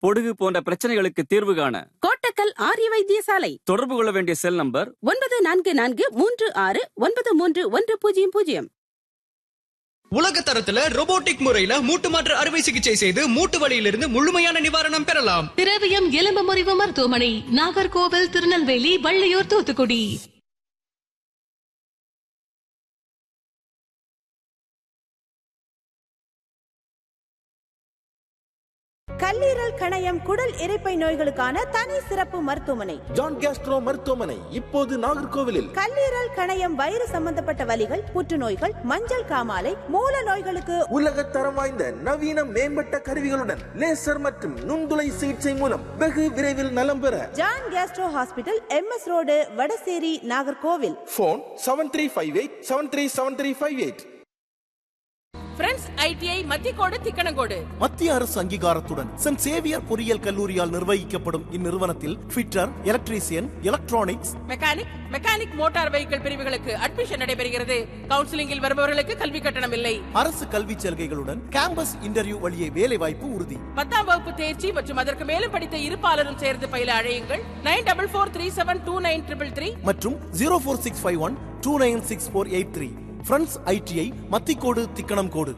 பொடுகு போன்ற பிரச்சனைகளுக்கு தீர்வு காண கோட்டக்கல் ஆரிய வைத்தியசாலை. தொடர்பு கொள்ள வேண்டிய செல் நம்பர் 9443611000. உலக தரத்துல ரோபோட்டிக் முறையில மூட்டு மாற்று அறுவை சிகிச்சை செய்து மூட்டு வலியிலிருந்து முழுமையான நிவாரணம் பெறலாம். திரவியம் எலும்பு முறிவு மருத்துவமனை, நாகர்கோவில், திருநெல்வேலி, வள்ளியூர், தூத்துக்குடி. கல்லீரல், கணையம், குடல் இரைப்பை நோய்களுக்கான தனி சிறப்பு மருத்துவமனை ஜான் கேஸ்ட்ரோ மருத்துவமனை இப்போது நாகர்கோவிலில். கல்லீரல், கணையம், வயிறு சம்பந்தப்பட்ட வலிகள், புற்றுநோய்கள், மஞ்சள் காமாலை, மூல நோய்களுக்கு உலக தரம் வாய்ந்த நவீன மேம்பட்ட கருவிகளுடன் லேசர் மற்றும் நுண்துளை சிகிச்சை மூலம் வெகு விரைவில் நலம் பெற John Castro hospital, MS road, Vadasery, Nagercoil. Phone 7358737358. Friends ITI Mathicode, Thikkanamcode. மத்திய அரசு அங்கீகாரத்துடன் சென்ட் சேவியர் பொறியியல் கல்லூரியால் நிர்வகிக்கப்படும் இந்நிறுவனத்தில் fitter, electrician, electronics, mechanic motor vehicle பிரிவுகளுக்கு அட்மிஷன் நடைபெறுகிறது. கவுன்சிலிங்கில் வருபவர்களுக்கு கல்வி கட்டணம் இல்லை. அரசு கல்வி சலுகைகளுடன் கேம்பஸ் இன்டர்வியூ வழியே வேலை வாய்ப்பு உறுதி. 10ஆம் வகுப்பு தேர்ச்சி மற்றும் அதற்கு மேலும் படித்த இருப்பாளரும் சேர்ந்து பயில அழையுங்கள். 9443729333 மற்றும் 04651296483. ஃப்ரெண்ட்ஸ் ITI மத்திக்கோடு, திக்கணம் கோடு.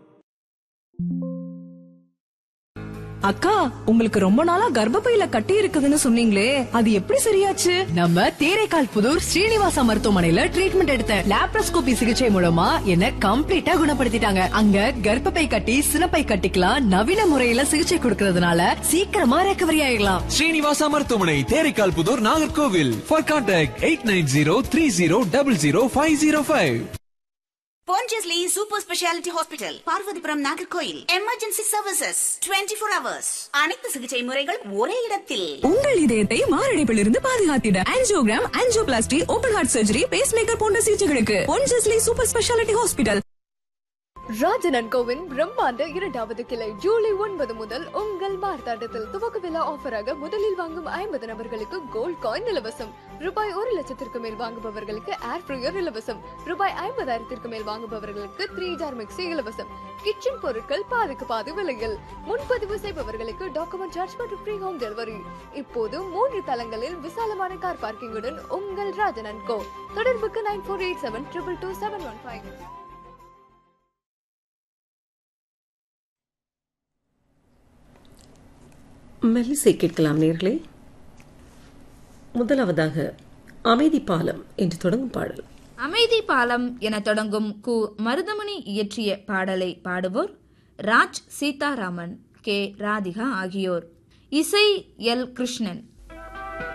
அக்கா, உங்களுக்கு ரொம்ப நாளா கர்ப்பப்பையில கட்டி இருக்குதுன்னு சொன்னீங்களே, அது எப்படி சரியாச்சு? நம்ம தேரைக்கால் புதூர் ஸ்ரீனிவாசா மருத்துவமனையில ட்ரீட்மெண்ட் எடுத்த லாப்ரோஸ்கோபி சிகிச்சை மூலமா என்ன கம்ப்ளீட்டா குணப்படுத்திட்டாங்க. அங்க கர்ப்பப்பை கட்டி, சினப்பை கட்டிக்கலாம் நவீன முறையில சிகிச்சை கொடுக்கறதுனால சீக்கிரமா ரெக்கவரி ஆயிடலாம். ஸ்ரீனிவாசா மருத்துவமனை, Theraikkal Pudur, Nagercoil. For contact 8903030505. Pondicherry Super Speciality Hospital, Parvathipuram, Nagercoil. Emergency services 24 hours. அனைத்து சிகிச்சை முறைகள் ஒரே இடத்தில். உங்கள் இதயத்தை மாரடைப்பிலிருந்து பாதுகாத்திட angiogram, angioplasty, open heart surgery, base maker போன்ற சிகிச்சைகளுக்கு Pondicherry Super Speciality Hospital. Rajan & CoWIN பிரம்மாண்ட 2வது கிளை ஜூலை 9 முதல் உங்கள் மார்த்தாண்டத்தில் துவக்க விழா ஆஃபராக முதலில் வாங்கும் 50 நபர்களுக்கு கோல்ட் காயின் இலவசம். ரூபாய் 1,00,000 மேல் வாங்குபவர்களுக்கு ஏர் ஃப்ரையர் இலவசம். ரூபாய் 50,000 மேல் வாங்குபவர்களுக்கு 3 ஜார் மிக்சி இலவசம். கிச்சன் பொருட்கள் பாதிக்கு பாதி விலையில். முன்பதிவு செய்பவர்களுக்கு டாக்குமெண்ட் சார்ஜ் மற்றும் ஃப்ரீ ஹோம் டெலிவரி. இப்போது 3 தளங்களில் விசாலமான கார் பார்க்கிங்குடன் உங்கள் ராஜன் & கோ. தொடர்புக்கு 9487222715. மெல்லிசை கேட்கலாம் நேர்களே. முதலாவதாக அமைதி பாலம் என்று தொடங்கும் பாடல். அமைதி பாலம் என தொடங்கும் கு மருதமணி இயற்றிய பாடலை பாடுவோர் ராஜ், சீதாராமன், கே ராதிகா ஆகியோர். இசை எல் கிருஷ்ணன்.